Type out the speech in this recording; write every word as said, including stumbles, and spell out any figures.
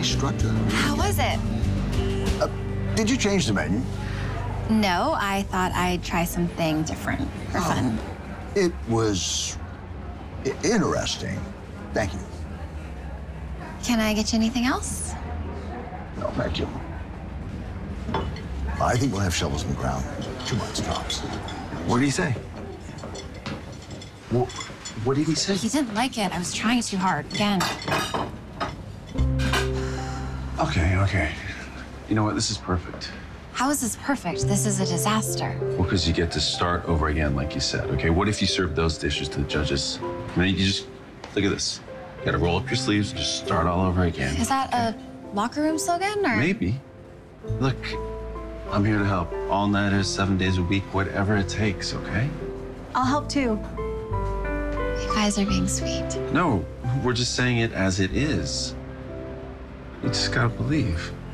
structure. How was it? Uh, did you change the menu? No, I thought I'd try something different for Oh. fun. It was I- interesting. Thank you. Can I get you anything else? No, thank you. I think we'll have shovels in the ground. Two months tops. What did he say? What, what did he say? He didn't like it. I was trying too hard. Again. Okay, okay. You know what? This is perfect. How is this perfect? This is a disaster. Well, because you get to start over again, like you said, okay? What if you serve those dishes to the judges? And then you just, look at this. You gotta roll up your sleeves and just start all over again. Is that a locker room slogan, or? Maybe. Look, I'm here to help. All-nighters, seven days a week, whatever it takes, okay? I'll help too. You guys are being sweet. No, we're just saying it as it is. You just gotta believe.